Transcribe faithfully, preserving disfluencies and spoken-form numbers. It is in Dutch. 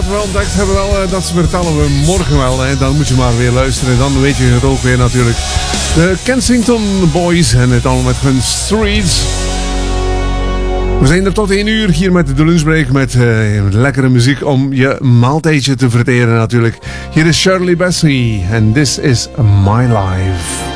we wel ontdekt hebben, wel, uh, dat vertellen we morgen wel. Hè. Dan moet je maar weer luisteren. Dan weet je het ook weer natuurlijk. De Kensington Boys en het allemaal met hun Streets. We zijn er tot één uur hier met de lunchbreak. Met uh, lekkere muziek om je maaltijdje te verteren natuurlijk. Hier is Shirley Bassey en This Is My Life.